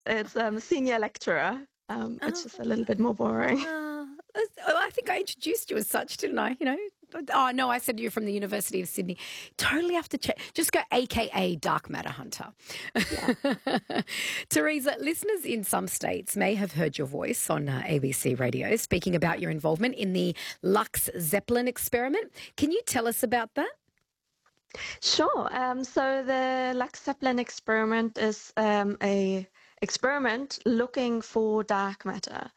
It's senior lecturer, which Oh, is a little bit more boring. I think I introduced you as such, didn't I? Oh, no, I said you're from the University of Sydney. Totally have to check. Just go AKA Dark Matter Hunter. Yeah. Teresa, listeners in some states may have heard your voice on ABC Radio speaking about your involvement in the Lux Zeppelin experiment. Can you tell us about that? Sure. So the Lux Zeppelin experiment is a experiment looking for dark matter.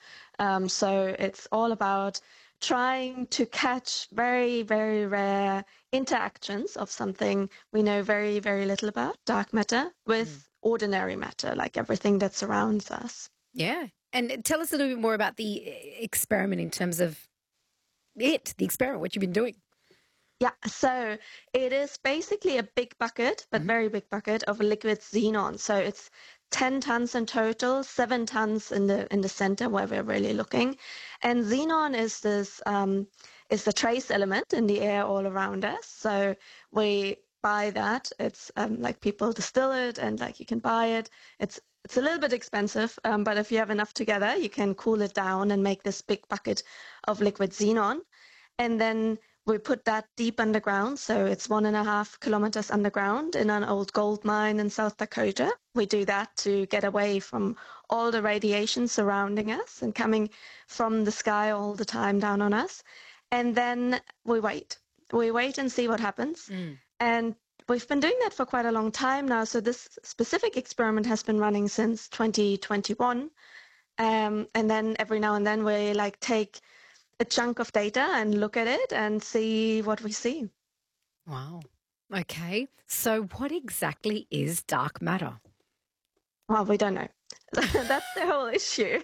So it's all about trying to catch very, very rare interactions of something we know very, very little about, dark matter, with ordinary matter, like everything that surrounds us. Yeah. And tell us a little bit more about the experiment in terms of the experiment, what you've been doing. Yeah, so it is basically a big bucket, but very big bucket of liquid xenon. So it's 10 tons in total, 7 tons in the center where we're really looking. And xenon is the trace element in the air all around us. So we buy that. It's like people distill it and like you can buy it. It's a little bit expensive, but if you have enough together, you can cool it down and make this big bucket of liquid xenon. And then we put that deep underground, so it's 1.5 kilometers underground in an old gold mine in South Dakota. We do that to get away from all the radiation surrounding us and coming from the sky all the time down on us. And then we wait. We wait and see what happens. And we've been doing that for quite a long time now. So this specific experiment has been running since 2021. And then every now and then we like take a chunk of data and look at it and see what we see. Wow. Okay. So what exactly is dark matter? Well, we don't know. That's the whole issue.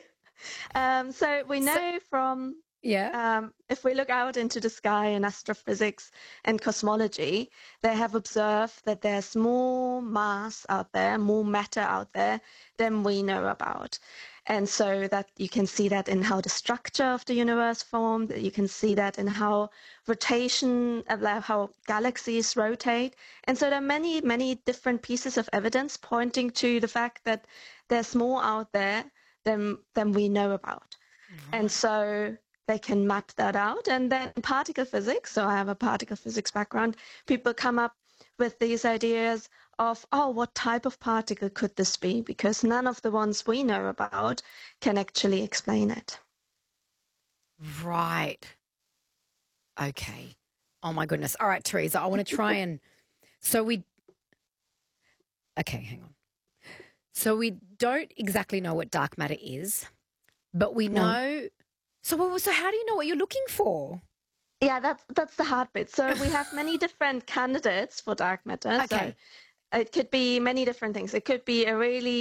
So we know from if we look out into the sky in astrophysics and cosmology, they have observed that there's more mass out there, more matter out there than we know about. And so that you can see that in how the structure of the universe formed, you can see that in how how galaxies rotate. And so there are many, many different pieces of evidence pointing to the fact that there's more out there than we know about. And so they can map that out. And then particle physics, so I have a particle physics background, people come up with these ideas of, what type of particle could this be? Because none of the ones we know about can actually explain it. Right. Okay. Oh my goodness. All right, Teresa, I want to try and okay, hang on. So we don't exactly know what dark matter is, but we know. So how do you know what you're looking for? Yeah, that's the hard bit. So we have many different candidates for dark matter. Okay. So it could be many different things. It could be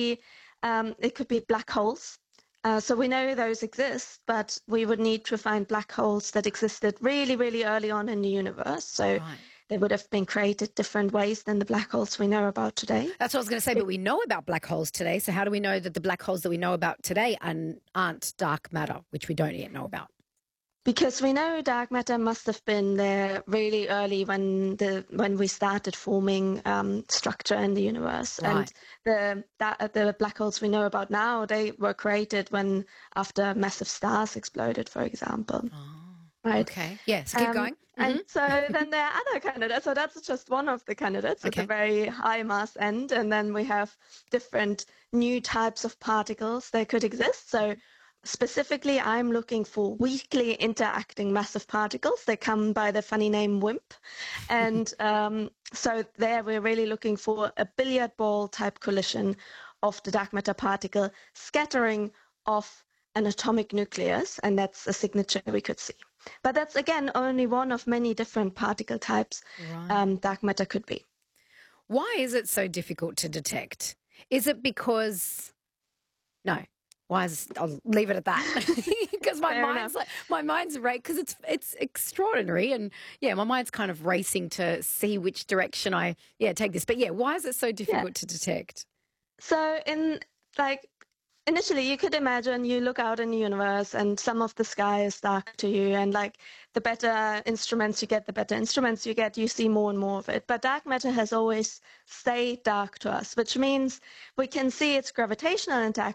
it could be black holes. So we know those exist, but we would need to find black holes that existed really, really early on in the universe. So they would have been created different ways than the black holes we know about today. That's what I was going to say, but we know about black holes today. So how do we know that the black holes that we know about today aren't dark matter, which we don't yet know about? Because we know dark matter must have been there really early when we started forming structure in the universe, and the black holes we know about now, they were created after massive stars exploded, for example. Right. Okay. Yes. Keep going. And so then there are other candidates. So that's just one of the candidates at the very high mass end, and then we have different new types of particles that could exist. So specifically, I'm looking for weakly interacting massive particles. They come by the funny name WIMP. And so there we're really looking for a billiard ball type collision of the dark matter particle scattering off an atomic nucleus. And that's a signature we could see. But that's, again, only one of many different particle types dark matter could be. Why is it so difficult to detect? Is it because... No. I'll leave it at that because my mind's right because it's extraordinary and my mind's kind of racing to see which direction I take this. But why is it so difficult to detect? So initially you could imagine you look out in the universe and some of the sky is dark to you, and the better instruments you get, you see more and more of it. But dark matter has always stayed dark to us, which means we can see its gravitational interaction